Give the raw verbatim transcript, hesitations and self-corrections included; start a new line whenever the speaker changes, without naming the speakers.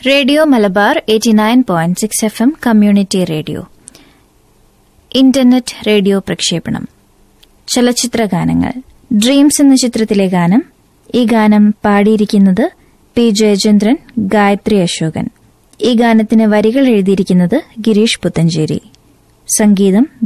Radio Malabar eighty nine point six F M community radio. Internet radio പ്രക്ഷേപണം. ചലച്ചിത്ര ഗാനങ്ങൾ. Dreams എന്ന ചിത്രത്തിലെ ഗാനം. ഈ ഗാനം പാടിയിരിക്കുന്നത് പി ജയചന്ദ്രൻ, ഗായത്രി അശോകൻ. ഈ ഗാനത്തിന് വരികൾ എഴുതിയിരിക്കുന്നത് ഗിരീഷ് പുത്തഞ്ചേരി. സംഗീതം